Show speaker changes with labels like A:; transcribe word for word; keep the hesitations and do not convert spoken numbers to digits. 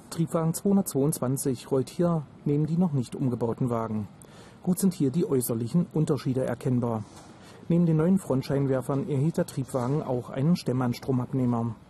A: Triebwagen zweihundertzweiundzwanzig rollt hier neben die noch nicht umgebauten Wagen. Gut sind hier die äußerlichen Unterschiede erkennbar. Neben den neuen Frontscheinwerfern erhielt der Triebwagen auch einen Stemmanstromabnehmer.